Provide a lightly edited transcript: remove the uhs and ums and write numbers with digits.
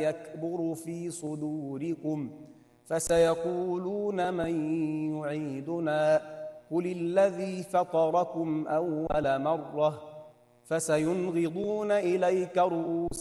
يكبر في صدوركم فسيقولون من يعيدنا قل الذي فطركم أول مرة فسينغضون إليك رؤوسهم